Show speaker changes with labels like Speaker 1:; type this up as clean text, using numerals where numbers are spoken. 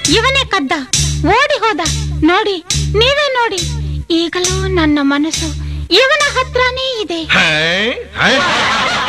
Speaker 1: ಇವನೇ ಕದ್ದ, ಓಡಿ ಹೋದ. ನೋಡಿ, ನೀವೇ ನೋಡಿ, ಈಗಲೂ ನನ್ನ ಮನಸ್ಸು ಇವನ ಹತ್ರನೇ ಇದೆ.